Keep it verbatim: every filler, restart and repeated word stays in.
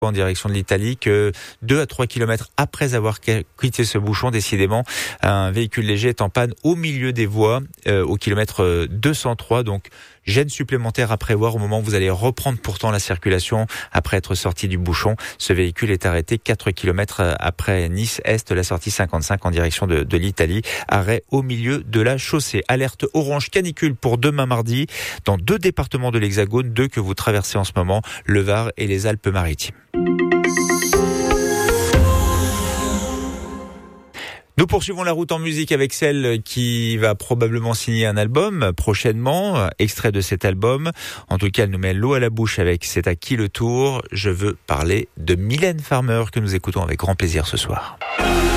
en direction de l'Italie que deux à trois kilomètres après avoir quitté ce bouchon, décidément, un véhicule léger est en panne au milieu des voies, euh, au kilomètre deux cent trois. Donc, gêne supplémentaire à prévoir au moment où vous allez reprendre pourtant la circulation après être sorti du bouchon. Ce véhicule est arrêté quatre kilomètres après Nice-Est, la sortie cinquante-cinq en direction de, de l'Italie. Arrêt au milieu de la chaussée. Alerte orange canicule pour demain mardi dans deux départements de l'Hexagone, deux que vous traversez en ce moment, le Var et les Alpes-Maritimes. Nous poursuivons la route en musique avec celle qui va probablement signer un album prochainement, extrait de cet album. En tout cas, elle nous met l'eau à la bouche avec C'est à qui le tour. Je veux parler de Mylène Farmer que nous écoutons avec grand plaisir ce soir.